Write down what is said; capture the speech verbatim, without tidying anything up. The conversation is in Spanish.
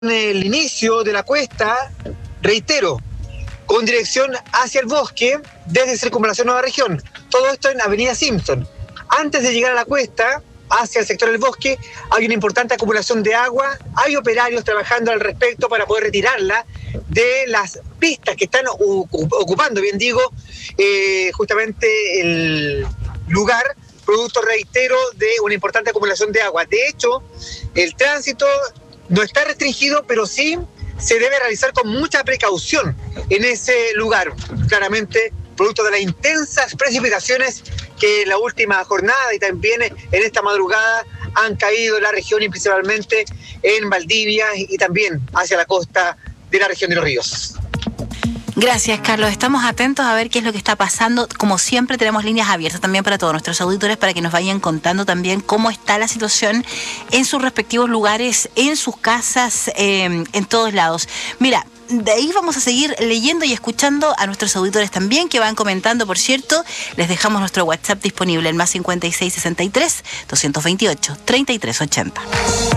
el inicio de la cuesta, reitero, con dirección hacia el bosque, desde Circunvalación Nueva Región. Todo esto en Avenida Simpson. Antes de llegar a la cuesta, hacia el sector del bosque, hay una importante acumulación de agua. Hay operarios trabajando al respecto para poder retirarla de las pistas que están ocupando, bien digo, eh, justamente el lugar, producto, reitero, de una importante acumulación de agua. De hecho, el tránsito no está restringido, pero sí se debe realizar con mucha precaución en ese lugar. Claramente, producto de las intensas precipitaciones que en la última jornada y también en esta madrugada han caído en la región y principalmente en Valdivia y también hacia la costa de la región de Los Ríos. Gracias, Carlos. Estamos atentos a ver qué es lo que está pasando. Como siempre, tenemos líneas abiertas también para todos nuestros auditores para que nos vayan contando también cómo está la situación en sus respectivos lugares, en sus casas, eh, en todos lados. Mira, de ahí vamos a seguir leyendo y escuchando a nuestros auditores también, que van comentando, por cierto. Les dejamos nuestro WhatsApp disponible, el más cincuenta y seis sesenta y tres, doscientos veintiocho, treinta y tres ochenta.